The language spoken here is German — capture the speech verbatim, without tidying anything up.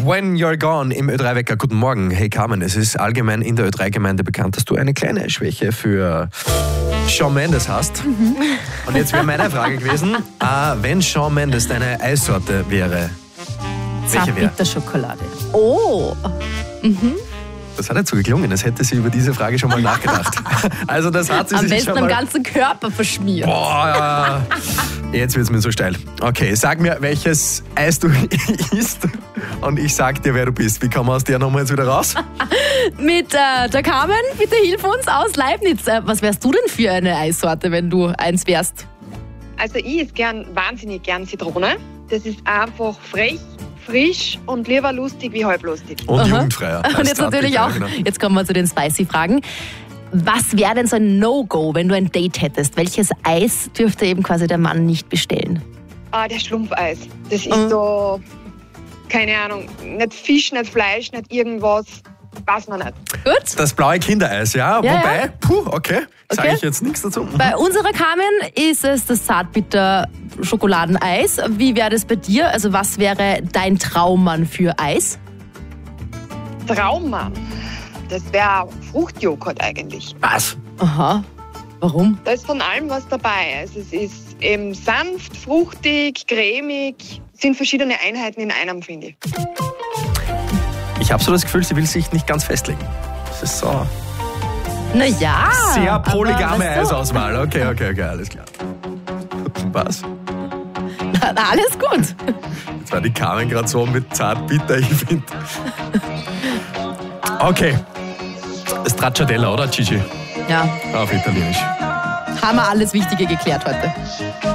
When You're Gone im Ö drei Wecker. Guten Morgen. Hey Carmen, es ist allgemein in der Ö drei Gemeinde bekannt, dass du eine kleine Schwäche für Shawn Mendes hast. Mhm. Und jetzt wäre meine Frage gewesen, äh, wenn Shawn Mendes deine Eissorte wäre, welche wäre? Zartbitterschokolade. Oh. Mhm. Das hat nicht so geklungen, als hätte sie über diese Frage schon mal nachgedacht. Also das hat sie Am sich besten schon mal... am ganzen Körper verschmiert. Boah, jetzt wird es mir so steil. Okay, sag mir, welches Eis du isst und ich sag dir, wer du bist. Wie kommen wir aus der Nummer jetzt wieder raus? Mit äh, der Carmen, bitte hilf uns aus Leibniz. Äh, was wärst du denn für eine Eissorte, wenn du eins wärst? Also ich esse gern, wahnsinnig gern Zitrone. Das ist einfach frech, frisch und lieber lustig wie halblustig. Und Aha. jugendfreier. Und jetzt natürlich auch, jetzt kommen wir zu den Spicy-Fragen. Was wäre denn so ein No-Go, wenn du ein Date hättest? Welches Eis dürfte eben quasi der Mann nicht bestellen? Ah, der Schlumpfeis. Das ist Mhm. so, keine Ahnung, nicht Fisch, nicht Fleisch, nicht irgendwas. Weiß man nicht. Gut. Das blaue Kindereis, ja? Ja, Wobei, ja. puh, okay, sage Okay. ich jetzt nichts dazu. Bei unserer Carmen ist es das Zartbitter-Schokoladeneis. Wie wäre das bei dir? Also was wäre dein Traummann für Eis? Traummann. Das wäre Fruchtjoghurt eigentlich. Was? Aha. Warum? Da ist von allem was dabei. Also es ist eben sanft, fruchtig, cremig. Es sind verschiedene Einheiten in einem, finde ich. Ich habe so das Gefühl, sie will sich nicht ganz festlegen. Das ist so Naja. sehr polygame aber weißt du, Eisauswahl. Okay, okay, okay, alles klar. Was? na, na, alles gut. Jetzt war die Carmen gerade so mit Zartbitter, ich finde. Okay. Stracciatella, oder Gigi? Ja, Auf Italienisch. haben wir alles Wichtige geklärt heute.